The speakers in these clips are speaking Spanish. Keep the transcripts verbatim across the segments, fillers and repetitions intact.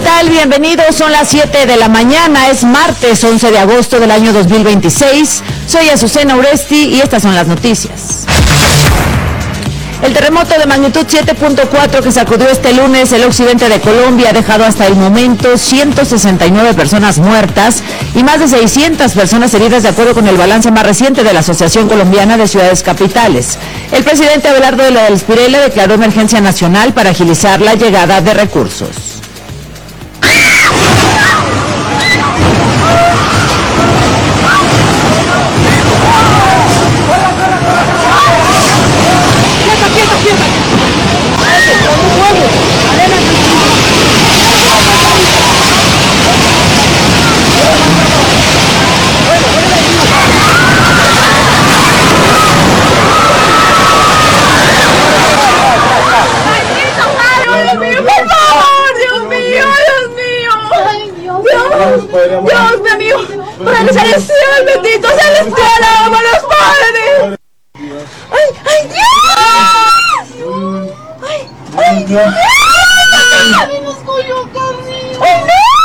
tal? Bienvenidos, son las siete de la mañana, es martes once de agosto del año dos mil veintiséis. Soy Azucena Uresti y estas son las noticias. El terremoto de magnitud siete punto cuatro que sacudió este lunes el occidente de Colombia ha dejado hasta el momento ciento sesenta y nueve personas muertas y más de seiscientas personas heridas, de acuerdo con el balance más reciente de la Asociación Colombiana de Ciudades Capitales. El presidente Abelardo de la Espirela declaró emergencia nacional para agilizar la llegada de recursos. Dios mío, Padre celestial, bendito celestial, vámonos, Padre. ¡Ay, ay, Dios! ¡Ay, ay, Dios! ¡Ay, nos cogió Carmen! ¡Ay,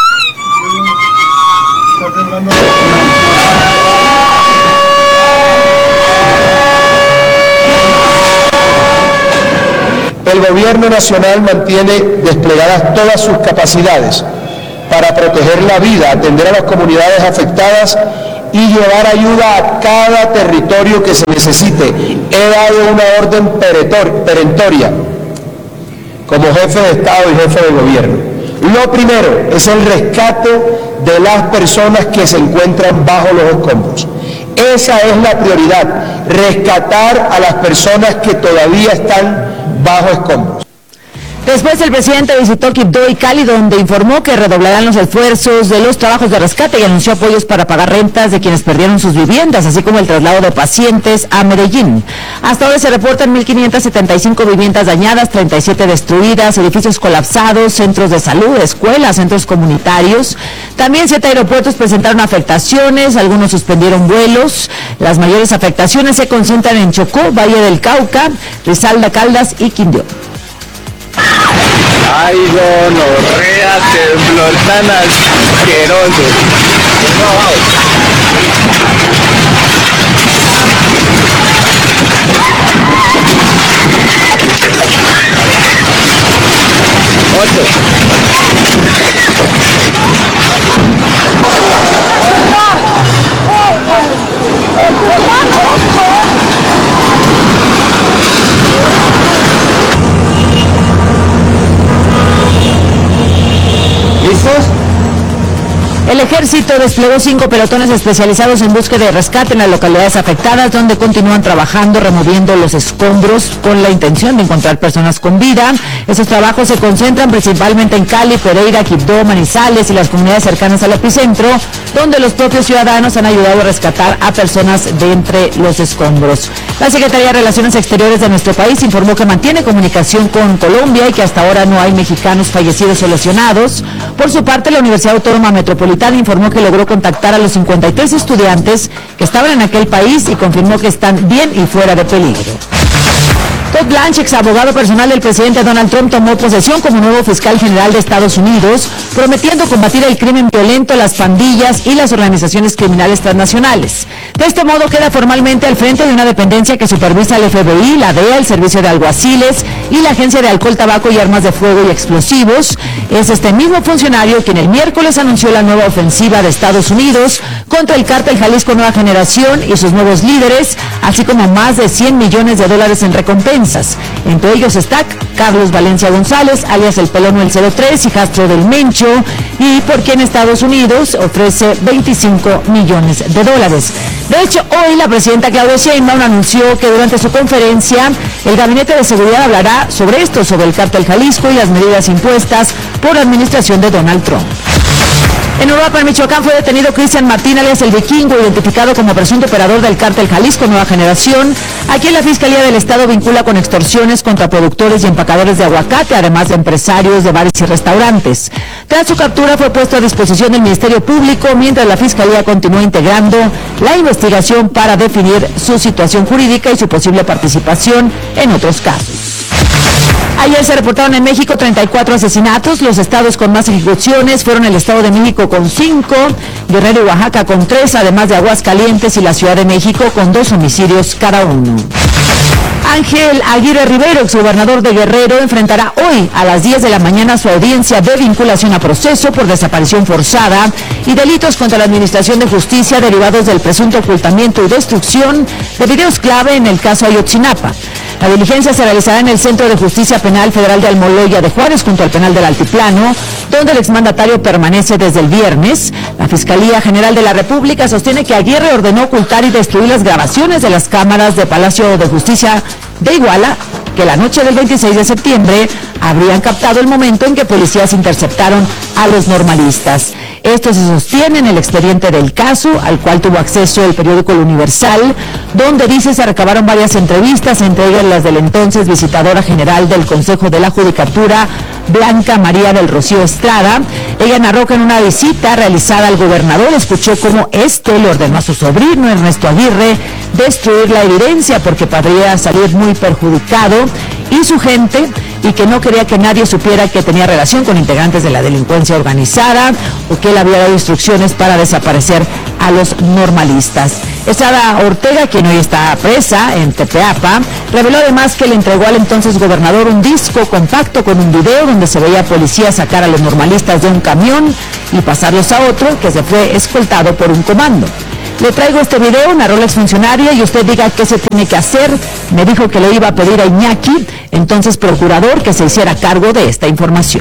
no! El gobierno nacional mantiene desplegadas todas sus capacidades para proteger la vida, atender a las comunidades afectadas y llevar ayuda a cada territorio que se necesite. He dado una orden perentoria como jefe de Estado y jefe de gobierno. Lo primero es el rescate de las personas que se encuentran bajo los escombros. Esa es la prioridad, rescatar a las personas que todavía están bajo escombros. Después el presidente visitó Quibdó y Cali, donde informó que redoblarán los esfuerzos de los trabajos de rescate y anunció apoyos para pagar rentas de quienes perdieron sus viviendas, así como el traslado de pacientes a Medellín. Hasta ahora se reportan mil quinientas setenta y cinco viviendas dañadas, treinta y siete destruidas, edificios colapsados, centros de salud, escuelas, centros comunitarios. También siete aeropuertos presentaron afectaciones, algunos suspendieron vuelos. Las mayores afectaciones se concentran en Chocó, Valle del Cauca, Risaralda, Caldas y Quindío. Ay, gonorrea, temblor tan asqueroso. ¿Listos? El ejército desplegó cinco pelotones especializados en búsqueda y rescate en las localidades afectadas, donde continúan trabajando, removiendo los escombros con la intención de encontrar personas con vida. Esos trabajos se concentran principalmente en Cali, Pereira, Quibdó, Manizales y las comunidades cercanas al epicentro, donde los propios ciudadanos han ayudado a rescatar a personas de entre los escombros. La Secretaría de Relaciones Exteriores de nuestro país informó que mantiene comunicación con Colombia y que hasta ahora no hay mexicanos fallecidos o lesionados. Por su parte, la Universidad Autónoma Metropolitana informó que logró contactar a los cincuenta y tres estudiantes que estaban en aquel país y confirmó que están bien y fuera de peligro. Todd Blanche, ex abogado personal del presidente Donald Trump, tomó posesión como nuevo fiscal general de Estados Unidos, prometiendo combatir el crimen violento, las pandillas y las organizaciones criminales transnacionales. De este modo queda formalmente al frente de una dependencia que supervisa el F B I, la D E A, el Servicio de Alguaciles y la Agencia de Alcohol, Tabaco y Armas de Fuego y Explosivos. Es este mismo funcionario quien el miércoles anunció la nueva ofensiva de Estados Unidos contra el cártel Jalisco Nueva Generación y sus nuevos líderes, así como más de cien millones de dólares en recompensas. Entre ellos está Carlos Valencia González, alias el Pelón el cero tres, hijastro del Mencho, y por quien Estados Unidos ofrece veinticinco millones de dólares. De hecho, hoy la presidenta Claudia Sheinbaum anunció que durante su conferencia el Gabinete de Seguridad hablará sobre esto, sobre el cártel Jalisco y las medidas impuestas por la administración de Donald Trump. En Uruapan, Michoacán, fue detenido Cristian Martín, alias el Vikingo, identificado como presunto operador del cártel Jalisco Nueva Generación, a quien la Fiscalía del Estado vincula con extorsiones contra productores y empacadores de aguacate, además de empresarios de bares y restaurantes. Tras su captura fue puesto a disposición del Ministerio Público, mientras la Fiscalía continúa integrando la investigación para definir su situación jurídica y su posible participación en otros casos. Ayer se reportaron en México treinta y cuatro asesinatos. Los estados con más ejecuciones fueron el Estado de México con cinco, Guerrero y Oaxaca con tres, además de Aguascalientes y la Ciudad de México con dos homicidios cada uno. Ángel Aguirre Rivero, exgobernador de Guerrero, enfrentará hoy a las diez de la mañana su audiencia de vinculación a proceso por desaparición forzada y delitos contra la Administración de Justicia derivados del presunto ocultamiento y destrucción de videos clave en el caso Ayotzinapa. La diligencia se realizará en el Centro de Justicia Penal Federal de Almoloya de Juárez, junto al Penal del Altiplano, donde el exmandatario permanece desde el viernes. La Fiscalía General de la República sostiene que Aguirre ordenó ocultar y destruir las grabaciones de las cámaras de Palacio de Justicia de Iguala, que la noche del veintiséis de septiembre habrían captado el momento en que policías interceptaron a los normalistas. Esto se sostiene en el expediente del caso, al cual tuvo acceso el periódico El Universal, donde dice se recabaron varias entrevistas, entre ellas las del entonces visitadora general del Consejo de la Judicatura, Blanca María del Rocío Estrada. Ella narró que en una visita realizada al gobernador escuchó cómo este le ordenó a su sobrino Ernesto Aguirre destruir la evidencia porque podría salir muy perjudicado y su gente, y que no quería que nadie supiera que tenía relación con integrantes de la delincuencia organizada o que él había dado instrucciones para desaparecer a los normalistas. Estrada Ortega, quien hoy está presa en Tepeapa, reveló además que le entregó al entonces gobernador un disco compacto con un video donde se veía a policías sacar a los normalistas de un camión y pasarlos a otro que se fue escoltado por un comando. Le traigo este video, narró la exfuncionaria, y usted diga qué se tiene que hacer. Me dijo que le iba a pedir a Iñaki, entonces procurador, que se hiciera cargo de esta información.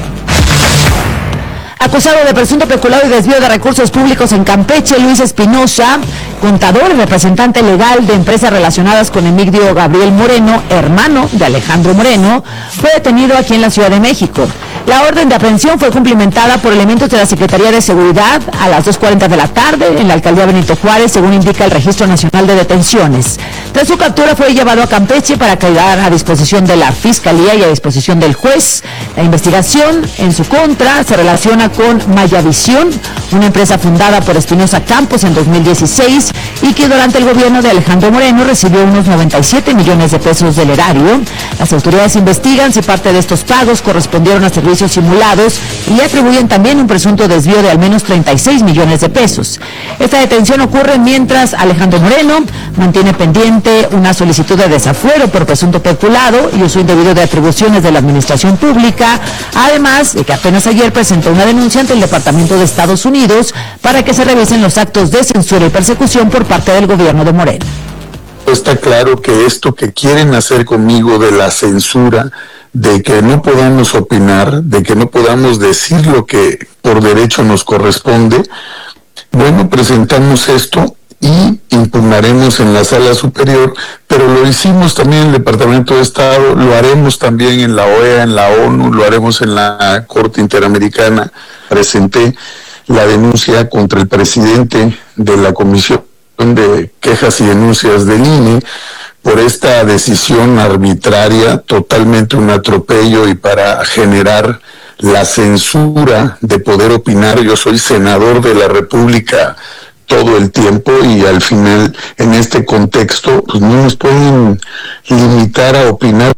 Acusado de presunto peculado y desvío de recursos públicos en Campeche, Luis Espinosa, contador y representante legal de empresas relacionadas con Emigdio Gabriel Moreno, hermano de Alejandro Moreno, fue detenido aquí en la Ciudad de México. La orden de aprehensión fue cumplimentada por elementos de la Secretaría de Seguridad a las dos cuarenta de la tarde en la alcaldía Benito Juárez, según indica el Registro Nacional de Detenciones. Tras su captura fue llevado a Campeche para quedar a disposición de la Fiscalía y a disposición del juez. La investigación en su contra se relaciona con Mayavisión, una empresa fundada por Espinosa Campos en dos mil dieciséis y que durante el gobierno de Alejandro Moreno recibió unos noventa y siete millones de pesos del erario. Las autoridades investigan si parte de estos pagos correspondieron a servicios simulados y le atribuyen también un presunto desvío de al menos treinta y seis millones de pesos. Esta detención ocurre mientras Alejandro Moreno mantiene pendiente una solicitud de desafuero por presunto peculado y uso indebido de atribuciones de la administración pública, además de que apenas ayer presentó una denuncia ante el Departamento de Estados Unidos para que se revisen los actos de censura y persecución por parte del gobierno de Moreno. Está claro que esto que quieren hacer conmigo de la censura, de que no podamos opinar, de que no podamos decir lo que por derecho nos corresponde, bueno, presentamos esto y impugnaremos en la sala superior, pero lo hicimos también en el Departamento de Estado, lo haremos también en la O E A, en la ONU, lo haremos en la Corte Interamericana. Presenté la denuncia contra el presidente de la Comisión de Quejas y Denuncias del I N E por esta decisión arbitraria, totalmente un atropello y para generar la censura de poder opinar. Yo soy senador de la República todo el tiempo y al final en este contexto pues no nos pueden limitar a opinar.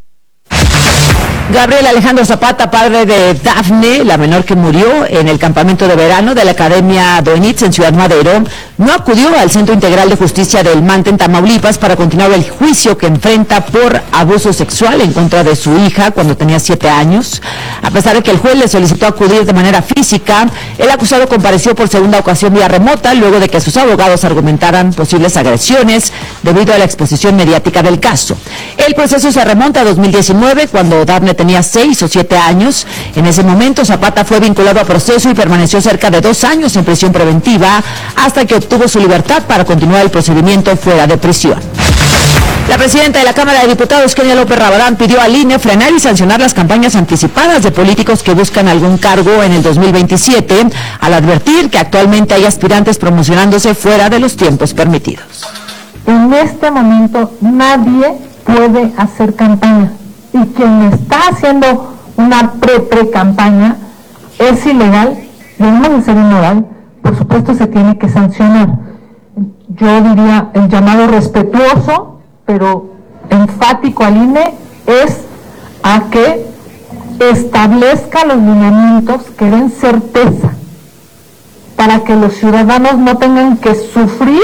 Gabriel Alejandro Zapata, padre de Dafne, la menor que murió en el campamento de verano de la Academia Doenitz en Ciudad Madero, no acudió al Centro Integral de Justicia del Mante en Tamaulipas para continuar el juicio que enfrenta por abuso sexual en contra de su hija cuando tenía siete años. A pesar de que el juez le solicitó acudir de manera física, el acusado compareció por segunda ocasión vía remota luego de que sus abogados argumentaran posibles agresiones debido a la exposición mediática del caso. El proceso se remonta a dos mil diecinueve, cuando Dafne tenía seis o siete años. En ese momento Zapata fue vinculado a proceso y permaneció cerca de dos años en prisión preventiva hasta que obtuvo su libertad para continuar el procedimiento fuera de prisión. La presidenta de la Cámara de Diputados, Kenia López Rabadán, pidió al I N E frenar y sancionar las campañas anticipadas de políticos que buscan algún cargo en el dos mil veintisiete, al advertir que actualmente hay aspirantes promocionándose fuera de los tiempos permitidos. En este momento nadie puede hacer campaña. Y quien está haciendo una pre-pre-campaña es ilegal, además de ser inmoral, por supuesto se tiene que sancionar. Yo diría el llamado respetuoso, pero enfático al I N E es a que establezca los lineamientos que den certeza para que los ciudadanos no tengan que sufrir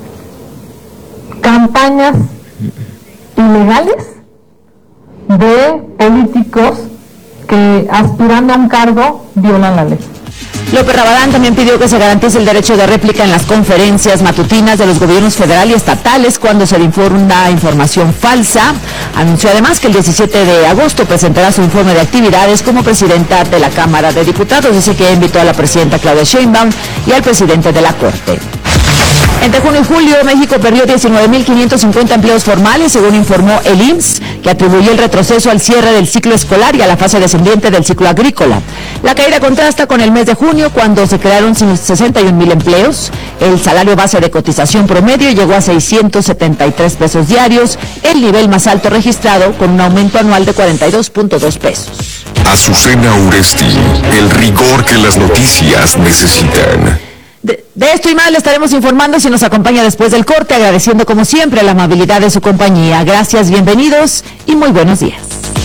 campañas ilegales de políticos que, aspirando a un cargo, violan la ley. López Rabadán también pidió que se garantice el derecho de réplica en las conferencias matutinas de los gobiernos federal y estatales cuando se difunda información falsa. Anunció además que el diecisiete de agosto presentará su informe de actividades como presidenta de la Cámara de Diputados. Dice que invitó a la presidenta Claudia Sheinbaum y al presidente de la Corte. Entre junio y julio, México perdió diecinueve mil quinientos cincuenta empleos formales, según informó el I M S S, que atribuyó el retroceso al cierre del ciclo escolar y a la fase descendiente del ciclo agrícola. La caída contrasta con el mes de junio, cuando se crearon sesenta y un mil empleos. El salario base de cotización promedio llegó a seiscientos setenta y tres pesos diarios, el nivel más alto registrado, con un aumento anual de cuarenta y dos punto dos pesos. Azucena Uresti, el rigor que las noticias necesitan. De, de esto y más le estaremos informando si nos acompaña después del corte, agradeciendo como siempre la amabilidad de su compañía. Gracias, bienvenidos y muy buenos días.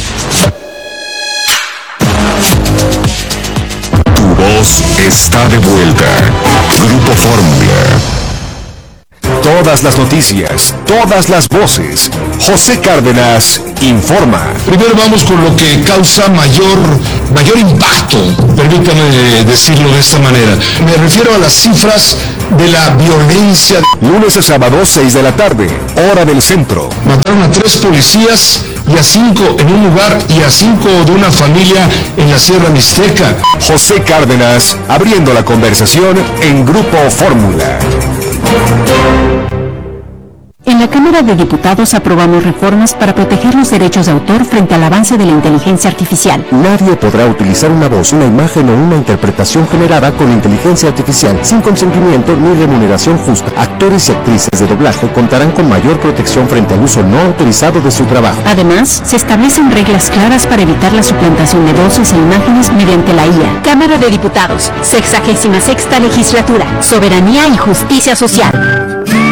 Tu voz está de vuelta. Grupo Fórmula. Todas las noticias, todas las voces. José Cárdenas informa. Primero vamos con lo que causa mayor, mayor impacto, permítame decirlo de esta manera. Me refiero a las cifras de la violencia. Lunes a sábado, seis de la tarde, hora del centro. Mataron a tres policías y a cinco en un lugar y a cinco de una familia en la Sierra Mixteca. José Cárdenas, abriendo la conversación en Grupo Fórmula. En la Cámara de Diputados aprobamos reformas para proteger los derechos de autor frente al avance de la inteligencia artificial. Nadie podrá utilizar una voz, una imagen o una interpretación generada con inteligencia artificial sin consentimiento ni remuneración justa. Actores y actrices de doblaje contarán con mayor protección frente al uso no autorizado de su trabajo. Además, se establecen reglas claras para evitar la suplantación de voces e imágenes mediante la I A. Cámara de Diputados, sexagésima sexta legislatura, soberanía y justicia social.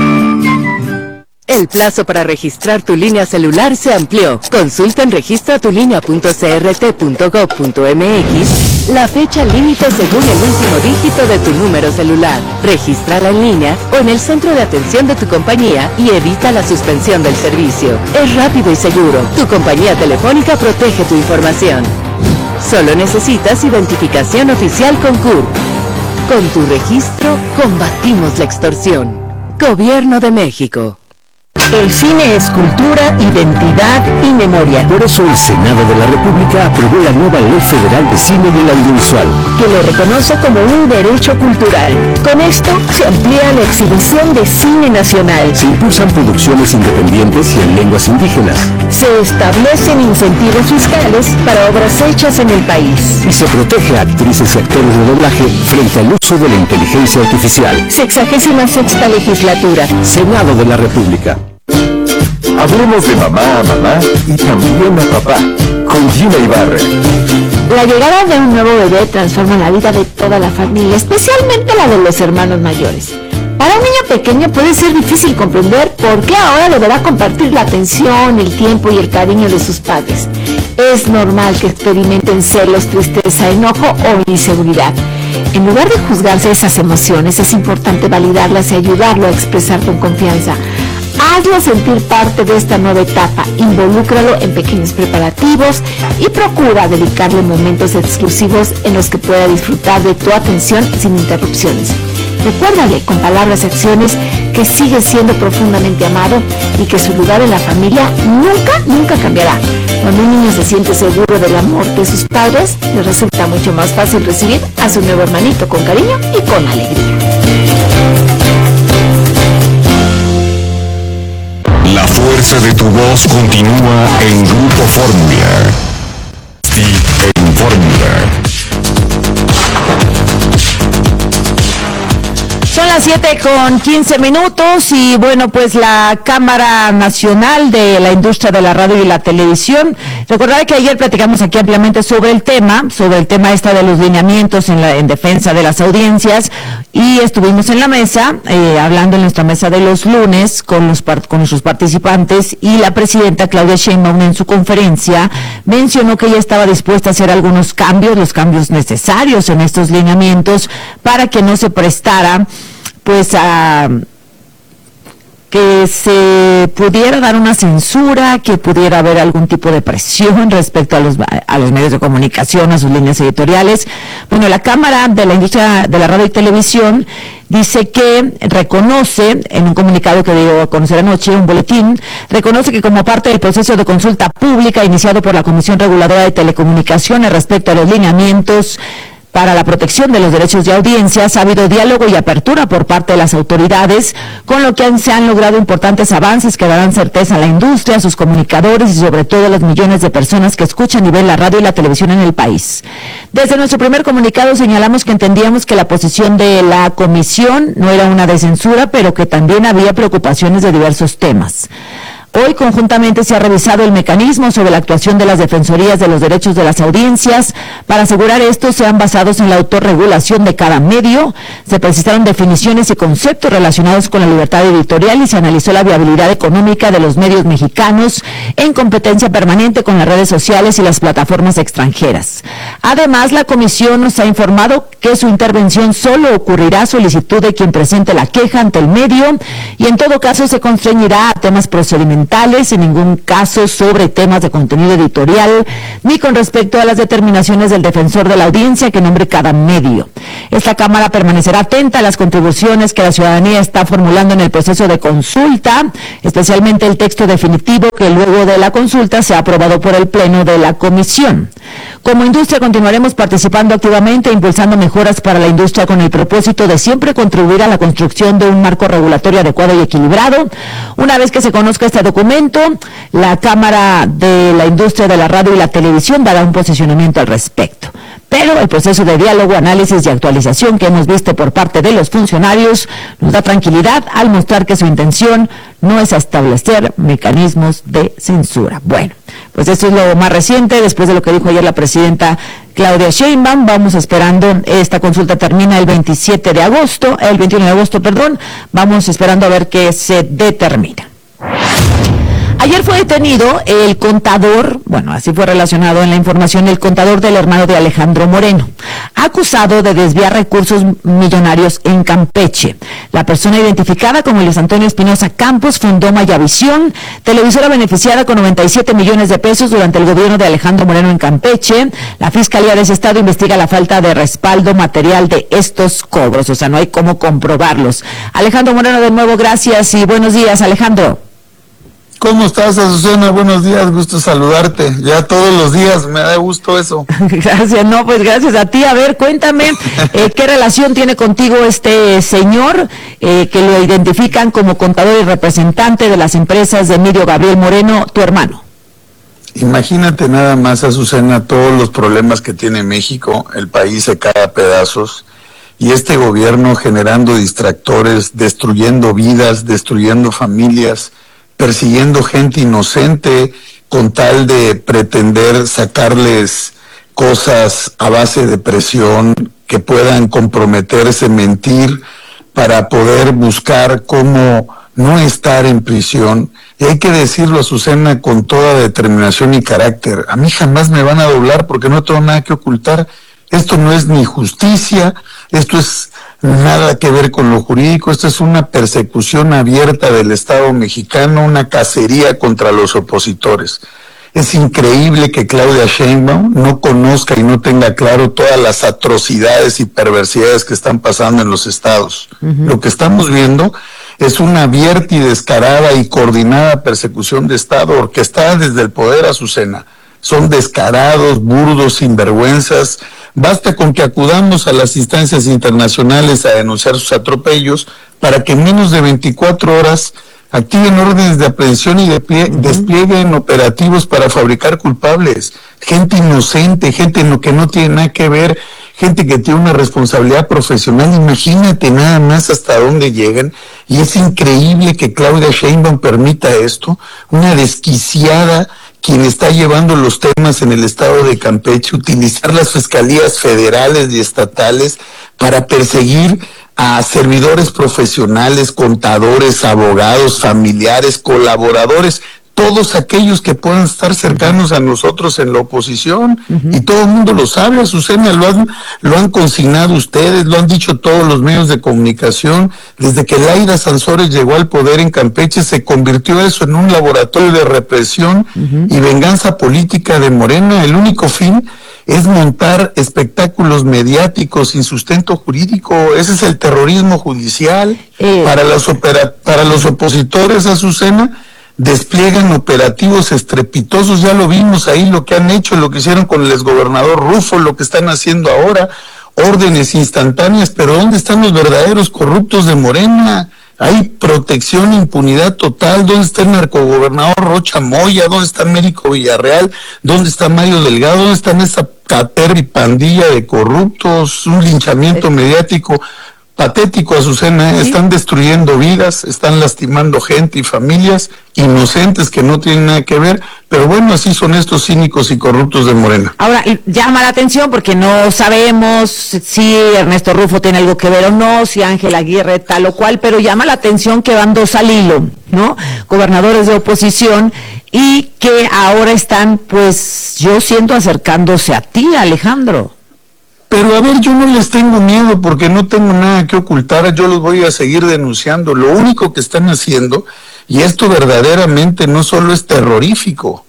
El plazo para registrar tu línea celular se amplió. Consulta en registra tu línea punto c r t punto gov punto m x la fecha límite según el último dígito de tu número celular. Regístrala en línea o en el centro de atención de tu compañía y evita la suspensión del servicio. Es rápido y seguro. Tu compañía telefónica protege tu información. Solo necesitas identificación oficial con C U R. Con tu registro, combatimos la extorsión. Gobierno de México. El cine es cultura, identidad y memoria. Por eso el Senado de la República aprobó la nueva Ley Federal de Cine del Audiovisual, que lo reconoce como un derecho cultural. Con esto se amplía la exhibición de cine nacional. Se impulsan producciones independientes y en lenguas indígenas. Se establecen incentivos fiscales para obras hechas en el país. Y se protege a actrices y actores de doblaje frente al uso de la inteligencia artificial. Sexagésima sexta legislatura. Senado de la República. Hablemos de mamá a mamá y también a papá, con Gina Ibarra. La llegada de un nuevo bebé transforma la vida de toda la familia, especialmente la de los hermanos mayores. Para un niño pequeño puede ser difícil comprender por qué ahora deberá compartir la atención, el tiempo y el cariño de sus padres. Es normal que experimenten celos, tristeza, enojo o inseguridad. En lugar de juzgarse esas emociones, es importante validarlas y ayudarlo a expresar con confianza. Hazlo sentir parte de esta nueva etapa, involúcralo en pequeños preparativos y procura dedicarle momentos exclusivos en los que pueda disfrutar de tu atención sin interrupciones. Recuérdale con palabras y acciones que sigue siendo profundamente amado y que su lugar en la familia nunca, nunca cambiará. Cuando un niño se siente seguro del amor de sus padres, le resulta mucho más fácil recibir a su nuevo hermanito con cariño y con alegría. La fuerza de tu voz continúa en Grupo Fórmula. Sí, en Fórmula. Son las siete con quince minutos y bueno, pues la Cámara Nacional de la Industria de la Radio y la Televisión Recordar que ayer platicamos aquí ampliamente sobre el tema, sobre el tema esta de los lineamientos en, la, en defensa de las audiencias, y estuvimos en la mesa, eh, hablando en nuestra mesa de los lunes con, los con nuestros participantes, y la presidenta Claudia Sheinbaum en su conferencia mencionó que ella estaba dispuesta a hacer algunos cambios, los cambios necesarios en estos lineamientos para que no se prestara pues a que se pudiera dar una censura, que pudiera haber algún tipo de presión respecto a los a los medios de comunicación, a sus líneas editoriales. Bueno, la Cámara de la Industria de la Radio y Televisión dice que reconoce, en un comunicado que dio a conocer anoche, un boletín, reconoce que como parte del proceso de consulta pública iniciado por la Comisión Reguladora de Telecomunicaciones respecto a los lineamientos para la protección de los derechos de audiencias, ha habido diálogo y apertura por parte de las autoridades, con lo que han, se han logrado importantes avances que darán certeza a la industria, a sus comunicadores y sobre todo a los millones de personas que escuchan y ven la radio y la televisión en el país. Desde nuestro primer comunicado señalamos que entendíamos que la posición de la comisión no era una de censura, pero que también había preocupaciones de diversos temas. Hoy conjuntamente se ha revisado el mecanismo sobre la actuación de las defensorías de los derechos de las audiencias. Para asegurar esto, sean basados en la autorregulación de cada medio. Se precisaron definiciones y conceptos relacionados con la libertad editorial y se analizó la viabilidad económica de los medios mexicanos en competencia permanente con las redes sociales y las plataformas extranjeras. Además, la comisión nos ha informado que su intervención solo ocurrirá a solicitud de quien presente la queja ante el medio y en todo caso se constreñirá a temas procedimentales, en ningún caso sobre temas de contenido editorial, ni con respecto a las determinaciones del defensor de la audiencia que nombre cada medio. Esta Cámara permanecerá atenta a las contribuciones que la ciudadanía está formulando en el proceso de consulta, especialmente el texto definitivo que luego de la consulta sea aprobado por el Pleno de la Comisión. Como industria continuaremos participando activamente e impulsando mejoras para la industria con el propósito de siempre contribuir a la construcción de un marco regulatorio adecuado y equilibrado. Una vez que se conozca este documento, la Cámara de la Industria de la Radio y la Televisión dará un posicionamiento al respecto. Pero el proceso de diálogo, análisis y actualización que hemos visto por parte de los funcionarios nos da tranquilidad al mostrar que su intención no es establecer mecanismos de censura. Bueno, pues esto es lo más reciente después de lo que dijo ayer la presidenta Claudia Sheinbaum. Vamos esperando, esta consulta termina el veintisiete de agosto, el veintiuno de agosto, perdón, vamos esperando a ver qué se determina. Ayer fue detenido el contador, bueno, así fue relacionado en la información, el contador del hermano de Alejandro Moreno, acusado de desviar recursos millonarios en Campeche. La persona identificada como Luis Antonio Espinosa Campos fundó Mayavisión, televisora beneficiada con noventa y siete millones de pesos durante el gobierno de Alejandro Moreno en Campeche. La Fiscalía de ese estado investiga la falta de respaldo material de estos cobros, o sea, no hay cómo comprobarlos. Alejandro Moreno, de nuevo, gracias y buenos días, Alejandro. ¿Cómo estás, Azucena? Buenos días, gusto saludarte. Ya todos los días, me da gusto eso. Gracias, no, pues gracias a ti. A ver, cuéntame, eh, ¿qué relación tiene contigo este señor eh, que lo identifican como contador y representante de las empresas de Emilio Gabriel Moreno, tu hermano? Imagínate nada más, Azucena, todos los problemas que tiene México, el país se cae a pedazos, y este gobierno generando distractores, destruyendo vidas, destruyendo familias, persiguiendo gente inocente con tal de pretender sacarles cosas a base de presión, que puedan comprometerse, mentir, para poder buscar cómo no estar en prisión. Y hay que decirlo, Azucena, con toda determinación y carácter. A mí jamás me van a doblar porque no tengo nada que ocultar. Esto no es ni justicia, esto es nada que ver con lo jurídico, esto es una persecución abierta del Estado mexicano, una cacería contra los opositores. Es increíble que Claudia Sheinbaum no conozca y no tenga claro todas las atrocidades y perversidades que están pasando en los estados. Uh-huh. Lo que estamos viendo es una abierta y descarada y coordinada persecución de Estado orquestada desde el poder, Azucena. Son descarados, burdos, sinvergüenzas. Basta con que acudamos a las instancias internacionales a denunciar sus atropellos para que en menos de veinticuatro horas activen órdenes de aprehensión y de plie- uh-huh. desplieguen operativos para fabricar culpables. Gente inocente, gente en lo que no tiene nada que ver, gente que tiene una responsabilidad profesional. Imagínate nada más hasta dónde llegan. Y es increíble que Claudia Sheinbaum permita esto, una desquiciada quien está llevando los temas en el estado de Campeche, utilizar las fiscalías federales y estatales para perseguir a servidores profesionales, contadores, abogados, familiares, colaboradores, todos aquellos que puedan estar cercanos a nosotros en la oposición, uh-huh. y todo el mundo lo sabe, Azucena, lo han, lo han consignado ustedes, lo han dicho todos los medios de comunicación. Desde que Laida Sansores llegó al poder en Campeche, se convirtió eso en un laboratorio de represión uh-huh. y venganza política de Morena. El único fin es montar espectáculos mediáticos sin sustento jurídico. Ese es el terrorismo judicial. Eh. Para, las opera, para los opositores, Azucena, despliegan operativos estrepitosos, ya lo vimos ahí, lo que han hecho, lo que hicieron con el exgobernador Rufo, lo que están haciendo ahora, órdenes instantáneas, pero ¿dónde están los verdaderos corruptos de Morena? Hay protección, impunidad total. ¿Dónde está el narcogobernador Rocha Moya? ¿Dónde está Américo Villarreal? ¿Dónde está Mario Delgado? ¿Dónde están esa caterva y pandilla de corruptos? Un linchamiento mediático patético, Azucena. ¿Sí? Están destruyendo vidas, están lastimando gente y familias inocentes que no tienen nada que ver, pero bueno, así son estos cínicos y corruptos de Morena. Ahora, llama la atención porque no sabemos si Ernesto Rufo tiene algo que ver o no, si Ángel Aguirre tal o cual, pero llama la atención que van dos al hilo, ¿no? Gobernadores de oposición, y que ahora están, pues, yo siento acercándose a ti, Alejandro. Pero a ver, yo no les tengo miedo porque no tengo nada que ocultar, yo los voy a seguir denunciando. Lo único que están haciendo, y esto verdaderamente no solo es terrorífico,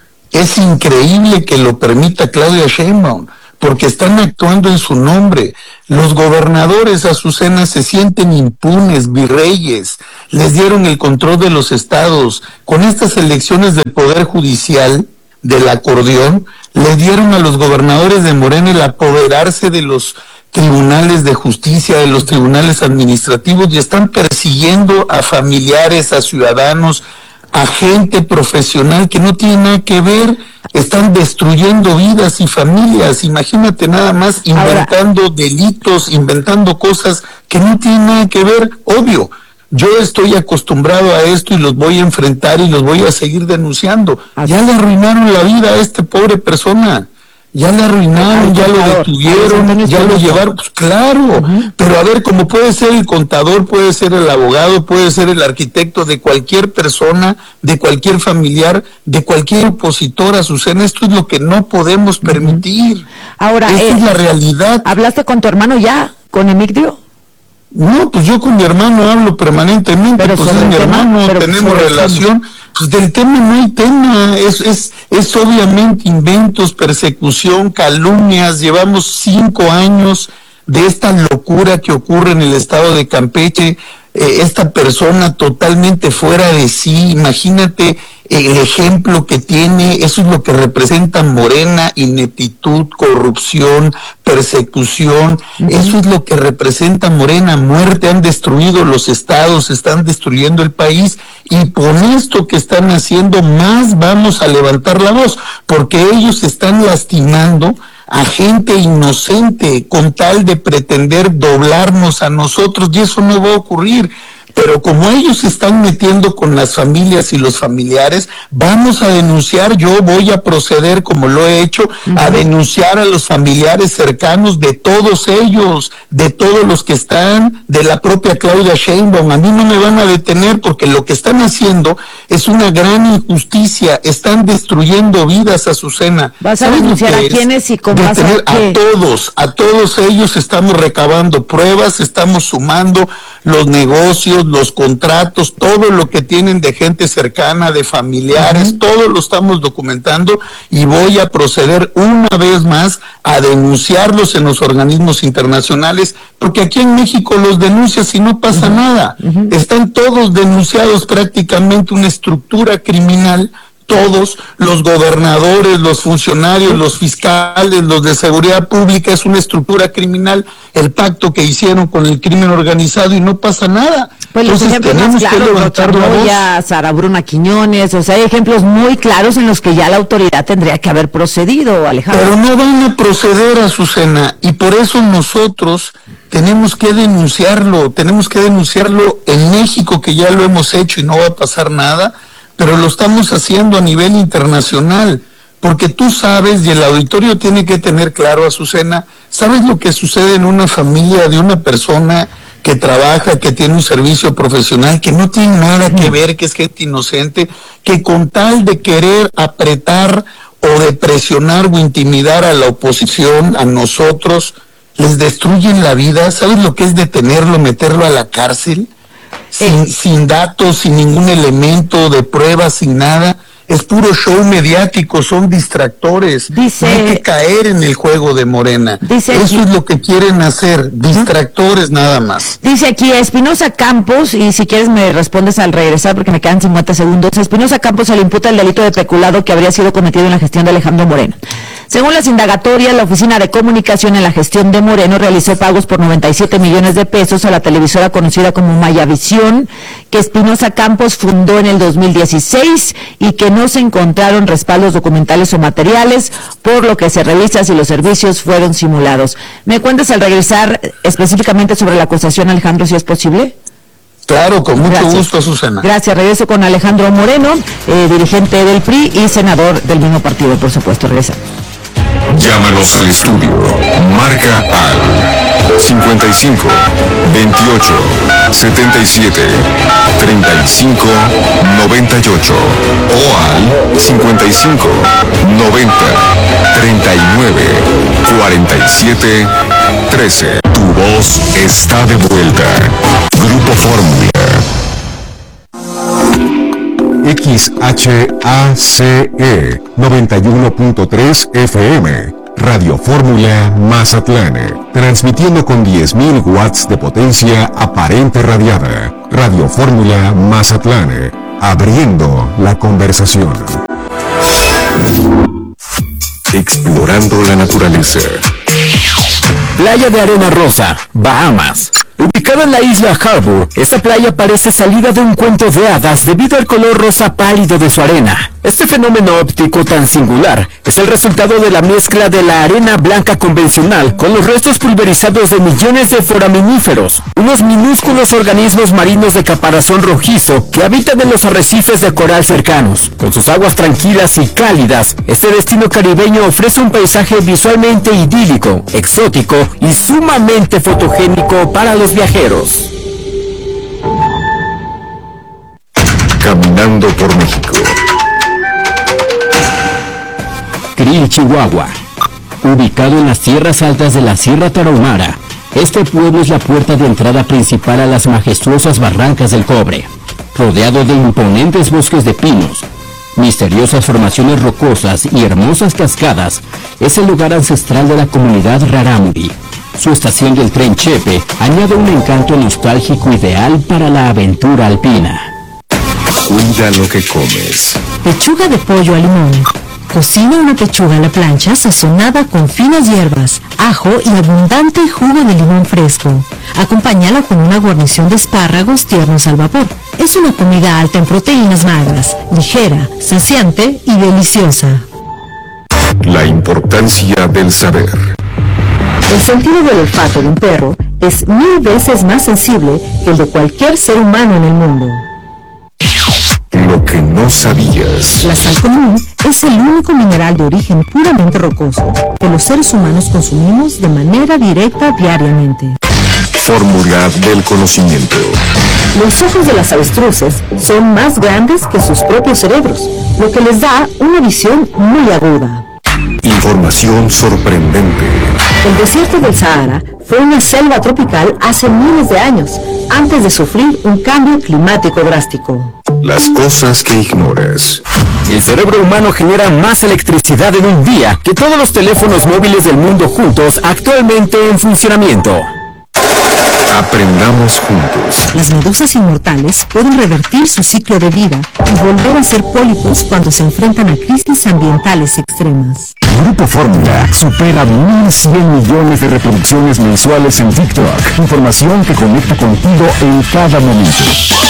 es increíble que lo permita Claudia Sheinbaum, porque están actuando en su nombre. Los gobernadores, Azucena, se sienten impunes, virreyes, les dieron el control de los estados. Con estas elecciones del Poder Judicial, del acordeón, le dieron a los gobernadores de Morena el apoderarse de los tribunales de justicia, de los tribunales administrativos, y están persiguiendo a familiares, a ciudadanos, a gente profesional que no tiene nada que ver. Están destruyendo vidas y familias. Imagínate nada más, inventando Ahora, delitos, inventando cosas que no tienen nada que ver. Obvio, yo estoy acostumbrado a esto y los voy a enfrentar y los voy a seguir denunciando. Ya le arruinaron la vida a esta pobre persona. Ya le arruinaron, ya lo detuvieron, ya lo llevaron, pues claro, uh-huh. pero a ver, como puede ser el contador, puede ser el abogado, puede ser el arquitecto de cualquier persona, de cualquier familiar, de cualquier opositor, Azucena, esto es lo que no podemos permitir. Uh-huh. Ahora, esta eh, es la realidad. ¿Hablaste con tu hermano ya, con Emigdio? No, pues yo con mi hermano hablo permanentemente, pero pues es mi hermano, tema, tenemos relación. Pues del tema no hay tema, es, es, es obviamente inventos, persecución, calumnias. Llevamos cinco años de esta locura que ocurre en el estado de Campeche, eh, esta persona totalmente fuera de sí. Imagínate el ejemplo que tiene, eso es lo que representa Morena: ineptitud, corrupción, persecución, uh-huh. eso es lo que representa Morena, muerte. Han destruido los estados, están destruyendo el país, y por esto que están haciendo más vamos a levantar la voz, porque ellos están lastimando a gente inocente con tal de pretender doblarnos a nosotros, y eso no va a ocurrir. Pero como ellos se están metiendo con las familias y los familiares, vamos a denunciar. Yo voy a proceder, como lo he hecho, uh-huh. a denunciar a los familiares cercanos de todos ellos, de todos los que están, de la propia Claudia Sheinbaum. A mí no me van a detener, porque lo que están haciendo es una gran injusticia. Están destruyendo vidas, Azucena. ¿Vas a denunciar a quiénes y cómo vas a hacer qué? A todos, a todos ellos estamos recabando pruebas, estamos sumando los negocios, los contratos, todo lo que tienen de gente cercana, de familiares, uh-huh. todo lo estamos documentando, y voy a proceder una vez más a denunciarlos en los organismos internacionales, porque aquí en México los denuncias y no pasa uh-huh. nada. Uh-huh. Están todos denunciados, prácticamente una estructura criminal. Todos, los gobernadores, los funcionarios, los fiscales, los de seguridad pública, es una estructura criminal, el pacto que hicieron con el crimen organizado, y no pasa nada. Pues los Entonces, ejemplos más claros, Rocha Moya, Sara Bruna Quiñones, o sea, hay ejemplos muy claros en los que ya la autoridad tendría que haber procedido, Alejandro. Pero no van a proceder, Azucena, y por eso nosotros tenemos que denunciarlo, tenemos que denunciarlo en México, que ya lo hemos hecho y no va a pasar nada. pero lo estamos haciendo a nivel internacional, porque tú sabes, y el auditorio tiene que tener claro, Azucena, ¿sabes lo que sucede en una familia de una persona que trabaja, que tiene un servicio profesional, que no tiene nada que ver, que es gente inocente, que con tal de querer apretar o de presionar o intimidar a la oposición, a nosotros, les destruyen la vida? ¿Sabes lo que es detenerlo, meterlo a la cárcel? Sin, sin datos, sin ningún elemento de prueba, sin nada. Es puro show mediático, son distractores. Dice, no hay que caer en el juego de Morena. Dice Eso aquí, es lo que quieren hacer, distractores ¿Mm? nada más. Dice aquí Espinosa Campos, y si quieres me respondes al regresar porque me quedan cincuenta segundos. Espinosa Campos se le imputa el delito de peculado que habría sido cometido en la gestión de Alejandro Moreno. Según las indagatorias, la Oficina de Comunicación en la gestión de Moreno realizó pagos por noventa y siete millones de pesos a la televisora conocida como Mayavisión, que Espinosa Campos fundó en el dos mil dieciséis y que no se encontraron respaldos documentales o materiales, por lo que se revisa si los servicios fueron simulados. ¿Me cuentas al regresar específicamente sobre la acusación, Alejandro, si es posible? Claro, con mucho Gracias. gusto, Susana. Gracias. Regreso con Alejandro Moreno, eh, dirigente del P R I y senador del mismo partido, por supuesto. Regresamos. Llámanos al estudio. Marca al cincuenta y cinco, veintiocho, setenta y siete, treinta y cinco, noventa y ocho o al cincuenta y cinco, noventa, treinta y nueve, cuarenta y siete, trece. Tu voz está de vuelta. Grupo Fórmula. X H A C E noventa y uno punto tres F M, Radio Fórmula Mazatlán, transmitiendo con diez mil watts de potencia aparente radiada. Radio Fórmula Mazatlán, abriendo la conversación. Explorando la naturaleza. Playa de Arena Rosa, Bahamas. Ubicada en la isla Harbour, esta playa parece salida de un cuento de hadas debido al color rosa pálido de su arena. Este fenómeno óptico tan singular es el resultado de la mezcla de la arena blanca convencional con los restos pulverizados de millones de foraminíferos, unos minúsculos organismos marinos de caparazón rojizo que habitan en los arrecifes de coral cercanos. Con sus aguas tranquilas y cálidas, este destino caribeño ofrece un paisaje visualmente idílico, exótico y sumamente fotogénico para los viajeros. Caminando por México. Krill, Chihuahua. Ubicado en las tierras altas de la Sierra Tarahumara, este pueblo es la puerta de entrada principal a las majestuosas barrancas del Cobre. Rodeado de imponentes bosques de pinos, misteriosas formaciones rocosas y hermosas cascadas, es el lugar ancestral de la comunidad Rarámuri. Su estación del tren Chepe añade un encanto nostálgico ideal para la aventura alpina. Cuida lo que comes. Pechuga de pollo al limón. Cocina una pechuga a la plancha sazonada con finas hierbas, ajo y abundante jugo de limón fresco. Acompáñala con una guarnición de espárragos tiernos al vapor. Es una comida alta en proteínas magras, ligera, saciante y deliciosa. La importancia del saber. El sentido del olfato de un perro es mil veces más sensible que el de cualquier ser humano en el mundo. Lo que no sabías. La sal común es el único mineral de origen puramente rocoso que los seres humanos consumimos de manera directa diariamente. Fórmula del conocimiento. Los ojos de las avestruces son más grandes que sus propios cerebros, lo que les da una visión muy aguda. Información sorprendente. El desierto del Sahara fue una selva tropical hace miles de años, antes de sufrir un cambio climático drástico. Las cosas que ignoras. El cerebro humano genera más electricidad en un día que todos los teléfonos móviles del mundo juntos actualmente en funcionamiento. Aprendamos juntos. Las medusas inmortales pueden revertir su ciclo de vida y volver a ser pólipos cuando se enfrentan a crisis ambientales extremas. Grupo Fórmula supera mil cien millones de reproducciones mensuales en TikTok. Información que conecta contigo en cada momento.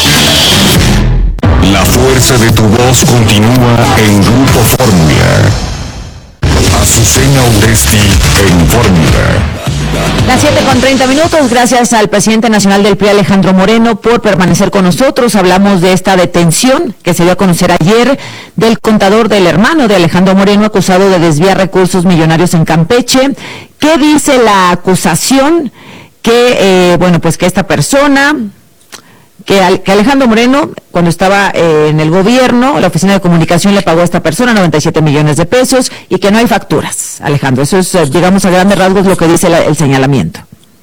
La fuerza de tu voz continúa en Grupo Fórmula. Azucena Uresti en Fórmula. Las siete con treinta minutos, gracias al presidente nacional del P R I, Alejandro Moreno, por permanecer con nosotros. Hablamos de esta detención que se dio a conocer ayer del contador del hermano de Alejandro Moreno, acusado de desviar recursos millonarios en Campeche. ¿Qué dice la acusación? Que, eh, bueno, pues que esta persona... Que, que Alejandro Moreno, cuando estaba eh, en el gobierno, la oficina de comunicación le pagó a esta persona noventa y siete millones de pesos y que no hay facturas, Alejandro. Eso es, eh, digamos, a grandes rasgos lo que dice la, el señalamiento.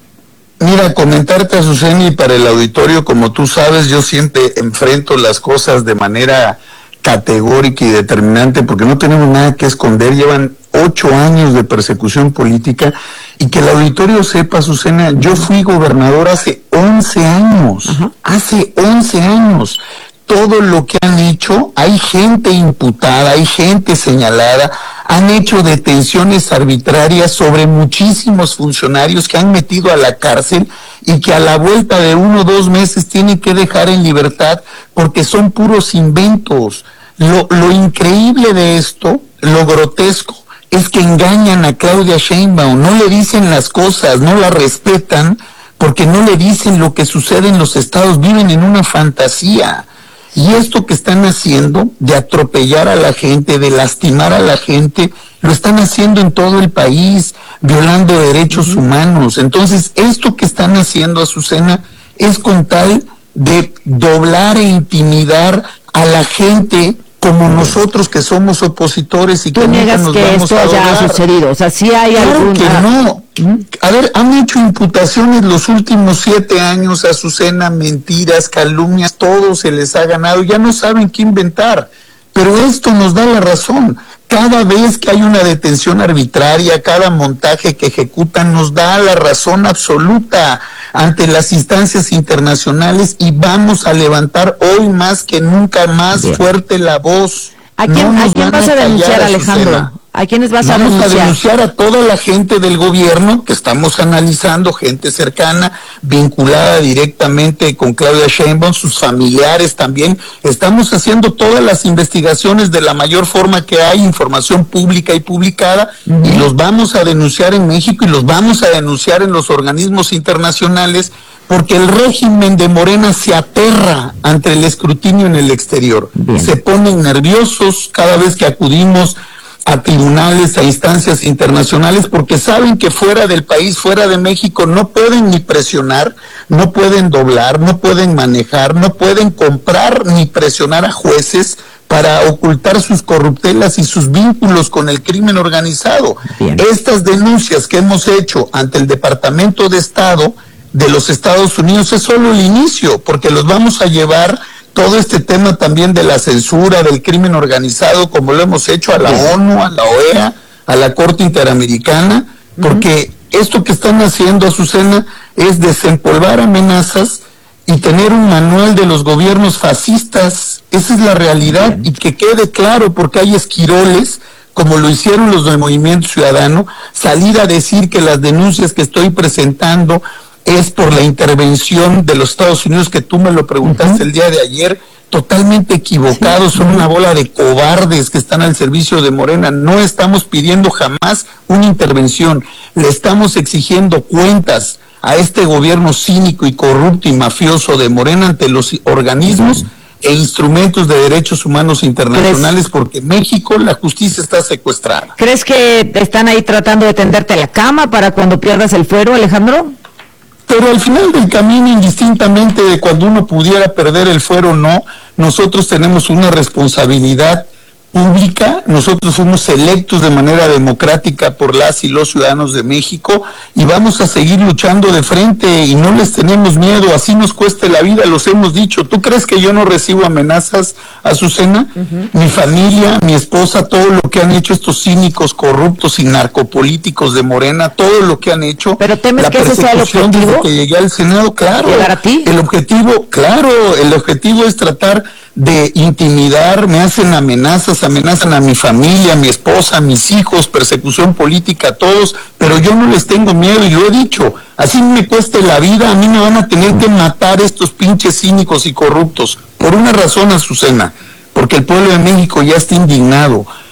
Mira, comentarte, Azucena, y para el auditorio, como tú sabes, yo siempre enfrento las cosas de manera categórica y determinante, porque no tenemos nada que esconder. Llevan ocho años de persecución política, y que el auditorio sepa, Azucena, yo fui gobernador hace once años, uh-huh. hace once años. Todo lo que han hecho, hay gente imputada, hay gente señalada, han hecho detenciones arbitrarias sobre muchísimos funcionarios que han metido a la cárcel y que a la vuelta de uno o dos meses tienen que dejar en libertad porque son puros inventos. Lo, lo increíble de esto, lo grotesco, es que engañan a Claudia Sheinbaum, no le dicen las cosas, no la respetan, porque no le dicen lo que sucede en los estados, viven en una fantasía. Y esto que están haciendo, de atropellar a la gente, de lastimar a la gente, lo están haciendo en todo el país, violando derechos uh-huh. humanos. Entonces, esto que están haciendo, Azucena, es con tal de doblar e intimidar a la gente, como nosotros que somos opositores y que nunca nos que vamos esto a haya doblar. sucedido, o sea, sí hay claro alguna... que no. A ver, han hecho imputaciones los últimos siete años, Azucena, mentiras, calumnias, todo se les ha ganado, ya no saben qué inventar. Pero esto nos da la razón. Cada vez que hay una detención arbitraria, cada montaje que ejecutan nos da la razón absoluta ante las instancias internacionales, y vamos a levantar hoy más que nunca más Bien. fuerte la voz. ¿A quién, no ¿a quién vas a denunciar, Alejandro? ¿A quiénes vas Vamos a denunciar? Vamos a denunciar a toda la gente del gobierno que estamos analizando, gente cercana, vinculada directamente con Claudia Sheinbaum, sus familiares también. Estamos haciendo todas las investigaciones de la mayor forma que hay, información pública y publicada, uh-huh. y los vamos a denunciar en México y los vamos a denunciar en los organismos internacionales, porque el régimen de Morena se aterra ante el escrutinio en el exterior. Bien. Se ponen nerviosos cada vez que acudimos a tribunales, a instancias internacionales, porque saben que fuera del país, fuera de México, no pueden ni presionar, no pueden doblar, no pueden manejar, no pueden comprar ni presionar a jueces para ocultar sus corruptelas y sus vínculos con el crimen organizado. Bien. Estas denuncias que hemos hecho ante el Departamento de Estado de los Estados Unidos es solo el inicio, porque los vamos a llevar todo este tema también de la censura, del crimen organizado, como lo hemos hecho a la ONU, a la O E A, a la Corte Interamericana, porque uh-huh. esto que están haciendo, Azucena, es desempolvar amenazas y tener un manual de los gobiernos fascistas. Esa es la realidad, uh-huh. y que quede claro, porque hay esquiroles, como lo hicieron los del Movimiento Ciudadano, salir a decir que las denuncias que estoy presentando es por la intervención de los Estados Unidos, que tú me lo preguntaste uh-huh. el día de ayer, totalmente equivocados, sí. son una bola de cobardes que están al servicio de Morena. No estamos pidiendo jamás una intervención, le estamos exigiendo cuentas a este gobierno cínico y corrupto y mafioso de Morena ante los organismos uh-huh. e instrumentos de derechos humanos internacionales, ¿Crees? porque México, la justicia está secuestrada. ¿Crees que están ahí tratando de tenderte la cama para cuando pierdas el fuero, Alejandro? Pero al final del camino, indistintamente de cuando uno pudiera perder el fuero o no, nosotros tenemos una responsabilidad pública, nosotros fuimos electos de manera democrática por las y los ciudadanos de México, y vamos a seguir luchando de frente y no les tenemos miedo, así nos cueste la vida, los hemos dicho. ¿Tú crees que yo no recibo amenazas, Azucena? Uh-huh. Mi familia, mi esposa, todo lo que han hecho estos cínicos, corruptos y narcopolíticos de Morena, todo lo que han hecho. ¿Pero temes la que ese sea el objetivo? Desde que llegué al Senado, claro. ¿Llegar a ti? El objetivo, claro, el objetivo es tratar de intimidar, me hacen amenazas, amenazan a mi familia, a mi esposa, a mis hijos, persecución política, a todos, pero yo no les tengo miedo y lo he dicho, así me cueste la vida, a mí me van a tener que matar estos pinches cínicos y corruptos, por una razón, Azucena, porque el pueblo de México ya está indignado.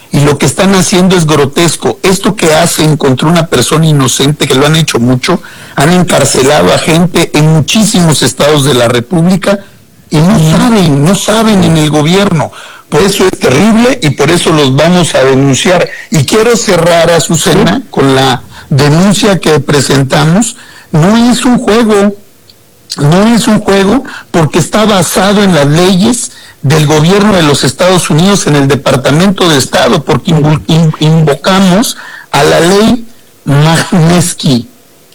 y lo que están haciendo es grotesco. Esto que hacen contra una persona inocente, que lo han hecho mucho, han encarcelado a gente en muchísimos estados de la República y no saben, no saben en el gobierno. Por eso es terrible y por eso los vamos a denunciar. Y quiero cerrar, Azucena, con la denuncia que presentamos. No es un juego, no es un juego porque está basado en las leyes del gobierno de los Estados Unidos, en el Departamento de Estado, porque invo- in- invocamos a la ley Magnitsky.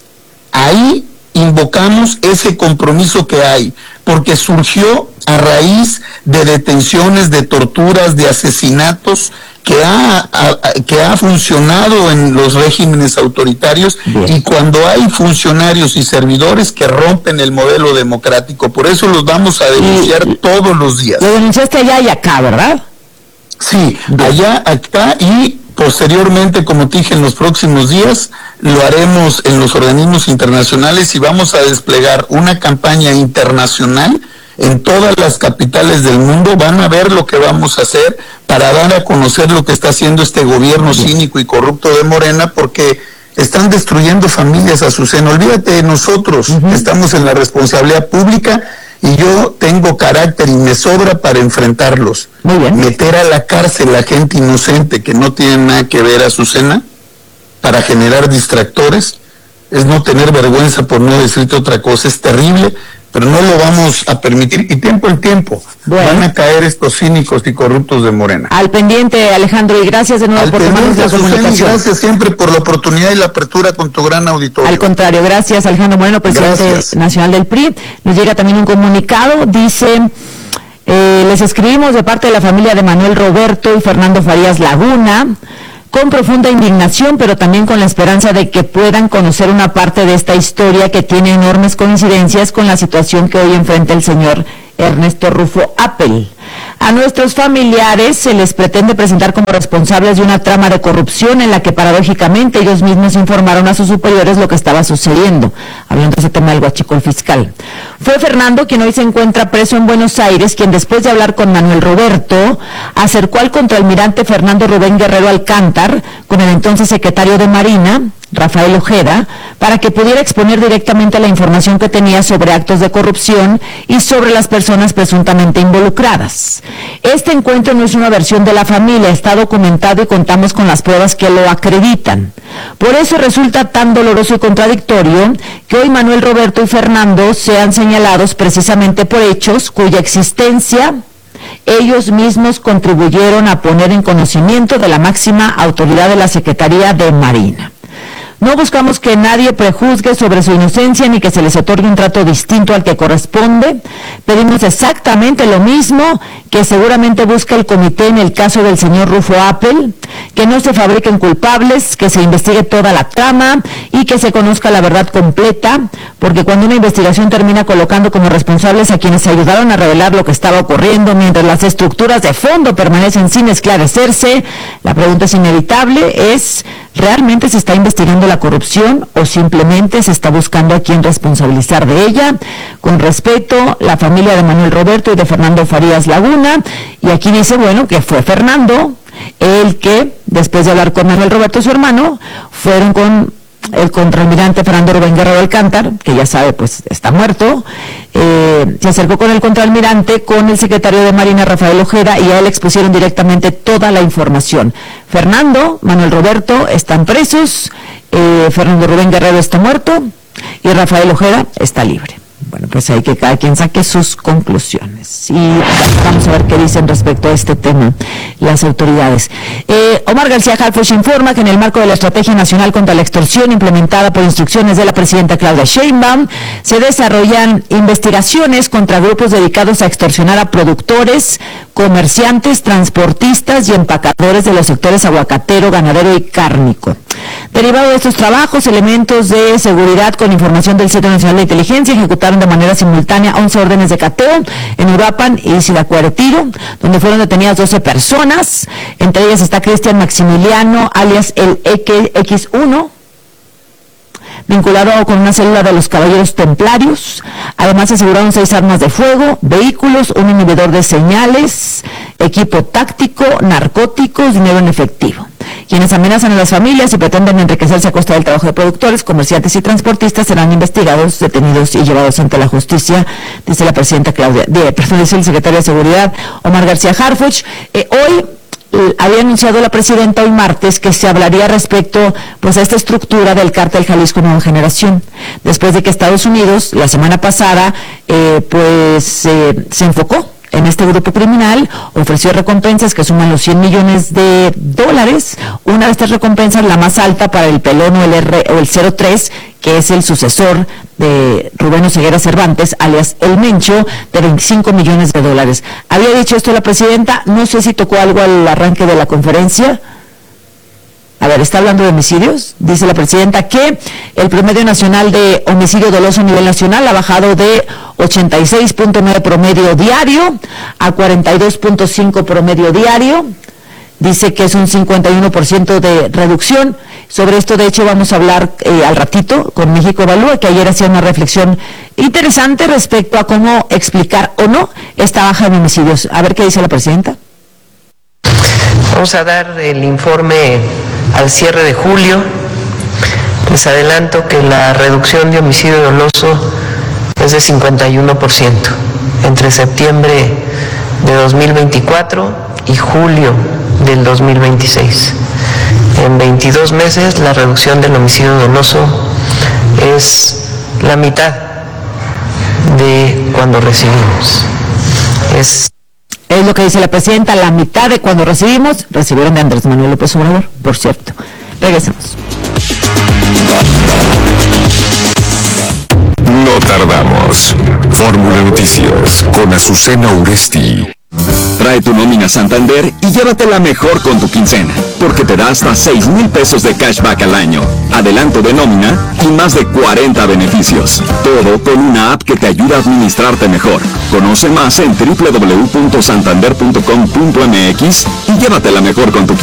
Ahí invocamos ese compromiso que hay, porque surgió a raíz de detenciones, de torturas, de asesinatos que ha, a, que ha funcionado en los regímenes autoritarios. Bien. Y cuando hay funcionarios y servidores que rompen el modelo democrático, por eso los vamos a denunciar y, todos los días. Lo denunciaste allá y acá, ¿verdad? Sí, allá, acá y posteriormente, como te dije, en los próximos días lo haremos en los organismos internacionales y vamos a desplegar una campaña internacional en todas las capitales del mundo. Van a ver lo que vamos a hacer para dar a conocer lo que está haciendo este gobierno cínico y corrupto de Morena, porque están destruyendo familias, Azucena. Olvídate de nosotros, uh-huh. Estamos en la responsabilidad pública y yo tengo carácter y me sobra para enfrentarlos. Muy bien. Meter a la cárcel a gente inocente que no tiene nada que ver, Azucena, para generar distractores, es no tener vergüenza, por no decirte otra cosa. Es terrible, pero no lo vamos a permitir, y tiempo al tiempo bueno. van a caer estos cínicos y corruptos de Morena. Al pendiente, Alejandro, y gracias de nuevo Al por tomarnos la comunicación. Gracias siempre por la oportunidad y la apertura con tu gran auditorio. Al contrario, gracias, Alejandro Moreno, presidente gracias. nacional del P R I. Nos llega también un comunicado, dice, eh, les escribimos de parte de la familia de Manuel Roberto y Fernando Farías Laguna, con profunda indignación, pero también con la esperanza de que puedan conocer una parte de esta historia que tiene enormes coincidencias con la situación que hoy enfrenta el señor Ernesto Rufo Appel. A nuestros familiares se les pretende presentar como responsables de una trama de corrupción en la que paradójicamente ellos mismos informaron a sus superiores lo que estaba sucediendo, hablando de ese tema del huachicol fiscal. Fue Fernando, quien hoy se encuentra preso en Buenos Aires, quien después de hablar con Manuel Roberto, acercó al contraalmirante Fernando Rubén Guerrero Alcántar con el entonces secretario de Marina, Rafael Ojeda, para que pudiera exponer directamente la información que tenía sobre actos de corrupción y sobre las personas presuntamente involucradas. Este encuentro no es una versión de la familia, está documentado y contamos con las pruebas que lo acreditan. Por eso resulta tan doloroso y contradictorio que hoy Manuel Roberto y Fernando sean señalados precisamente por hechos cuya existencia ellos mismos contribuyeron a poner en conocimiento de la máxima autoridad de la Secretaría de Marina. No buscamos que nadie prejuzgue sobre su inocencia ni que se les otorgue un trato distinto al que corresponde. Pedimos exactamente lo mismo que seguramente busca el comité en el caso del señor Rufo Appel, que no se fabriquen culpables, que se investigue toda la trama y que se conozca la verdad completa, porque cuando una investigación termina colocando como responsables a quienes ayudaron a revelar lo que estaba ocurriendo mientras las estructuras de fondo permanecen sin esclarecerse, la pregunta es inevitable, es ¿realmente se está investigando la corrupción o simplemente se está buscando a quién responsabilizar de ella? Con respeto, la familia de Manuel Roberto y de Fernando Farías Laguna, y aquí dice, bueno, que fue Fernando el que, después de hablar con Manuel Roberto, su hermano, fueron con el contraalmirante Fernando Rubén Guerrero Alcántar, que ya sabe, pues está muerto, eh, se acercó con el contraalmirante, con el secretario de Marina, Rafael Ojeda, y a él expusieron directamente toda la información. Fernando, Manuel Roberto están presos, eh, Fernando Rubén Guerrero está muerto y Rafael Ojeda está libre. Bueno, pues hay que cada quien saque sus conclusiones. Y vamos a ver qué dicen respecto a este tema las autoridades. Eh, Omar García Harfuch informa que en el marco de la Estrategia Nacional contra la Extorsión implementada por instrucciones de la presidenta Claudia Sheinbaum, se desarrollan investigaciones contra grupos dedicados a extorsionar a productores, comerciantes, transportistas y empacadores de los sectores aguacatero, ganadero y cárnico. Derivado de estos trabajos, elementos de seguridad con información del Centro Nacional de Inteligencia ejecutaron de manera simultánea once órdenes de cateo en Uruapan y Zitácuaro, donde fueron detenidas doce personas. Entre ellas está Cristian Maximiliano, alias el X uno, vinculado con una célula de los Caballeros Templarios. Además, se aseguraron seis armas de fuego, vehículos, un inhibidor de señales, equipo táctico, narcóticos, dinero en efectivo. Quienes amenazan a las familias y pretenden enriquecerse a costa del trabajo de productores, comerciantes y transportistas serán investigados, detenidos y llevados ante la justicia, dice la presidenta Claudia, de, perdón, dice el secretario de Seguridad, Omar García Harfuch. Eh, hoy eh, había anunciado la presidenta hoy martes que se hablaría respecto pues a esta estructura del cártel Jalisco Nueva Generación, después de que Estados Unidos la semana pasada eh, pues eh, se enfocó en este grupo criminal, ofreció recompensas que suman los cien millones de dólares. Una de estas recompensas, la más alta para el Pelón o el, R, o el cero tres, que es el sucesor de Rubén Oseguera Cervantes, alias El Mencho, de veinticinco millones de dólares. Había dicho esto la presidenta, no sé si tocó algo al arranque de la conferencia. A ver, está hablando de homicidios. Dice la presidenta que el promedio nacional de homicidio doloso a nivel nacional ha bajado de ochenta y seis punto nueve promedio diario a cuarenta y dos punto cinco promedio diario. Dice que es un cincuenta y uno por ciento de reducción. Sobre esto, de hecho, vamos a hablar eh, al ratito con México Evalúa, que ayer hacía una reflexión interesante respecto a cómo explicar o no esta baja en homicidios. A ver qué dice la presidenta. Vamos a dar el informe al cierre de julio. Les adelanto que la reducción de homicidio doloso es de cincuenta y uno por ciento entre septiembre de dos mil veinticuatro y julio del dos mil veintiséis. En veintidós meses la reducción del homicidio doloso es la mitad de cuando recibimos. Es Es lo que dice la presidenta, la mitad de cuando recibimos, recibieron de Andrés Manuel López Obrador, por cierto. Regresemos. No tardamos. Fórmula Noticias con Azucena Uresti. Trae tu nómina Santander y llévatela mejor con tu quincena, porque te da hasta seis mil pesos de cashback al año, adelanto de nómina y más de cuarenta beneficios. Todo con una app que te ayuda a administrarte mejor. Conoce más en doble u doble u doble u punto santander punto com punto m x y llévatela mejor con tu quincena.